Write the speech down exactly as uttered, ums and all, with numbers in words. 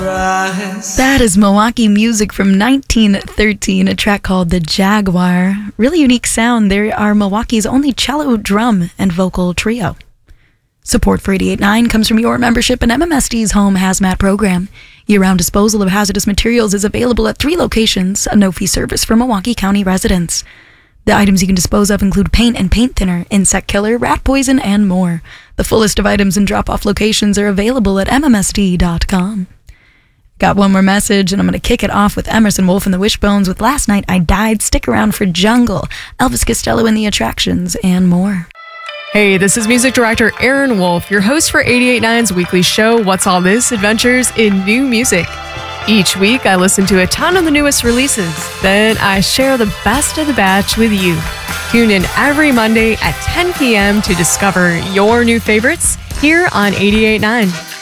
That is Milwaukee music from nineteen thirteen, a track called The Jaguar. Really unique sound. They are Milwaukee's only cello, drum, and vocal trio. Support for eighty-eight point nine comes from your membership in M M S D's home hazmat program. Year-round disposal of hazardous materials is available at three locations, a no-fee service for Milwaukee County residents. The items you can dispose of include paint and paint thinner, insect killer, rat poison, and more. The full list of items and drop-off locations are available at M M S D dot com. Got one more message, and I'm going to kick it off with Emerson Wolf and the Wishbones with Last Night I Died. Stick around for Jungle, Elvis Costello and the Attractions, and more. Hey, this is music director Aaron Wolf, your host for eighty-eight point nine's weekly show, What's All This? Adventures in New Music. Each week, I listen to a ton of the newest releases. Then I share the best of the batch with you. Tune in every Monday at ten p.m. to discover your new favorites here on eighty-eight point nine.